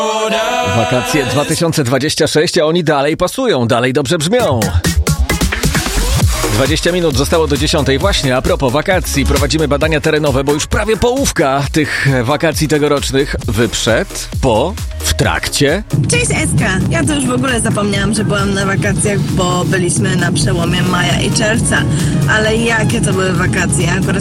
Wakacje 2026, a oni dalej pasują, dalej dobrze brzmią. 20 minut zostało do 10. Właśnie, a propos wakacji, prowadzimy badania terenowe, bo już prawie połówka tych wakacji tegorocznych. Wy przed, po, w trakcie. Cześć Eska! Ja to już w ogóle zapomniałam, że byłam na wakacjach, bo byliśmy na przełomie maja i czerwca. Ale jakie to były wakacje? Akurat